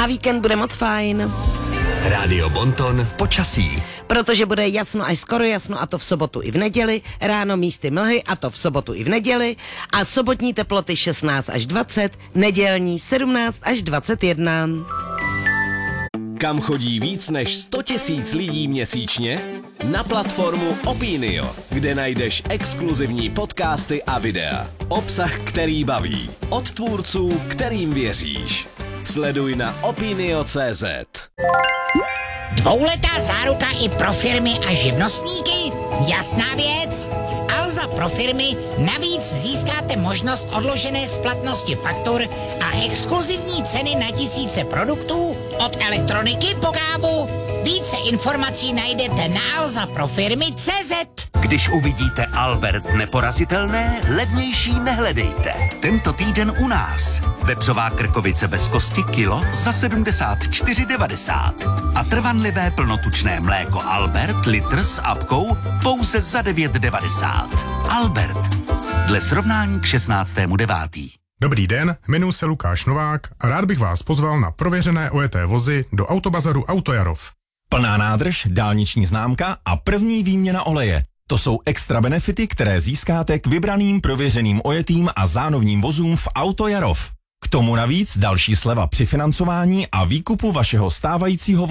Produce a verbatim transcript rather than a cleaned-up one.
A víkend bude moc fajn. Rádio Bonton počasí. Protože bude jasno až skoro jasno, a to v sobotu i v neděli, ráno místy mlhy, a to v sobotu i v neděli, a sobotní teploty šestnáct až dvacet, nedělní sedmnáct až dvacet jedna. Kam chodí víc než sto tisíc lidí měsíčně? Na platformu Opinio, kde najdeš exkluzivní podcasty a videa. Obsah, který baví. Od tvůrců, kterým věříš. Sleduj na opinio tečka cé zet. Dvouletá záruka i pro firmy a živnostníky? Jasná věc. S Alza pro firmy navíc získáte možnost odložené splatnosti faktur a exkluzivní ceny na tisíce produktů od elektroniky po kávu. Více informací najdete na alza pro firmy tečka cé zet. Když uvidíte Albert neporazitelné, levnější nehledejte. Tento týden u nás. Vepřová krkovice bez kosti kilo za sedmdesát čtyři devadesát. A trvanlivé plnotučné mléko Albert litr s apkou pouze za devět devadesát. Albert. Dle srovnání k šestnáctému devátý. Dobrý den, jmenuji se Lukáš Novák a rád bych vás pozval na prověřené ojeté vozy do Autobazaru Autojarov. Plná nádrž, dálniční známka a první výměna oleje. To jsou extra benefity, které získáte k vybraným prověřeným ojetým a zánovním vozům v Autojarov. K tomu navíc další sleva při financování a výkupu vašeho stávajícího